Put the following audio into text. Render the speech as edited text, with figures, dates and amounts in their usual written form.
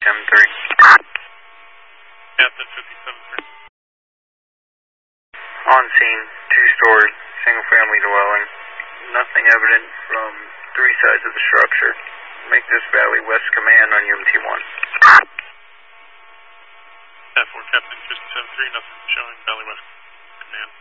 Captain 57-3. On scene, two-story, single-family dwelling. Nothing evident from three sides of the structure. Make this Valley West Command on UMT-1. Captain 57-3, nothing showing Valley West Command.